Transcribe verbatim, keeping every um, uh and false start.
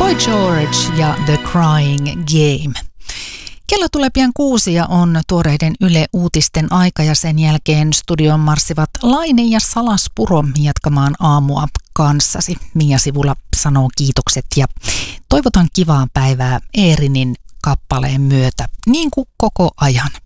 Boy George ja The Crying Game. Kello tulee pian kuusi ja on tuoreiden Yle Uutisten aika ja sen jälkeen studioon marssivat Laine ja Salaspuro jatkamaan aamua kanssasi. Mia Sivula sanoo kiitokset ja toivotan kivaa päivää Eerinin kappaleen myötä, niin kuin koko ajan.